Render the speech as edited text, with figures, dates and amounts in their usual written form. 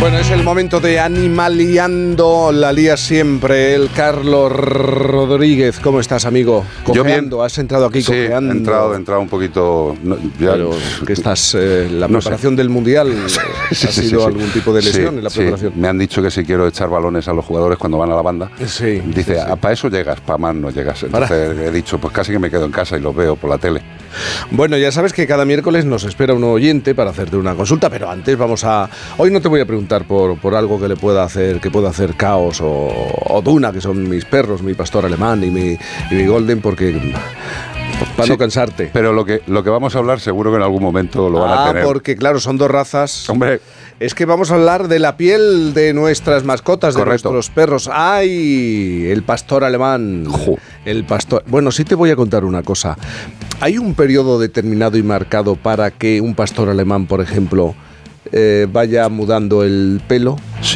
Bueno, es el momento de Animaliando, la lía siempre, el Carlos Rodríguez. ¿Cómo estás, amigo? Yo bien. ¿Has entrado aquí cojeando? He entrado un poquito... No, pero que estás... la preparación del Mundial ha sido algún tipo de lesión en la preparación. Me han dicho que si quiero echar balones a los jugadores cuando van a la banda, dice, para eso llegas, para más no llegas. Entonces he dicho, pues casi que me quedo en casa y los veo por la tele. Bueno, ya sabes que cada miércoles nos espera un oyente para hacerte una consulta, pero antes vamos a... Hoy no te voy a preguntar por algo que pueda hacer Caos o Duna, que son mis perros, mi pastor alemán y mi golden, porque... para no cansarte. Pero lo que vamos a hablar seguro que en algún momento lo van a tener. Porque claro, son dos razas. Hombre. Es que vamos a hablar de la piel de nuestras mascotas, Correcto. de nuestros perros. ¡Ay! El pastor alemán. El pastor... Bueno, sí te voy a contar una cosa. ¿Hay un periodo determinado y marcado para que un pastor alemán, por ejemplo, vaya mudando el pelo?